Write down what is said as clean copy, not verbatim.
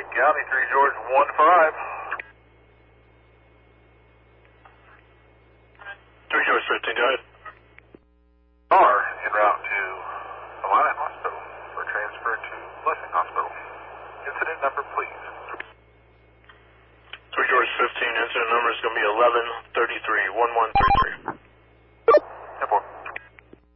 County, 3 George 15. 3 George 15, go ahead. Are en route to Alana Hospital for transfer to Blessing Hospital. Incident number, please. 3 George 15, incident number is going to be 1133, 1133. 10-4.